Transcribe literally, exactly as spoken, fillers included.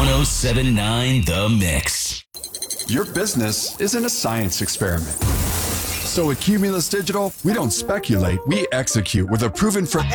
seven point nine The Mix. Your business isn't a science experiment. So at Cumulus Digital, we don't speculate, we execute with a proven for